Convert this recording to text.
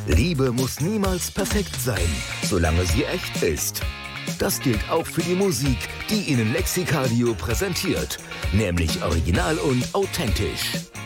Liebe muss niemals perfekt sein, solange sie echt ist. Das gilt auch für die Musik, die Ihnen Lexicadio präsentiert, nämlich original und authentisch.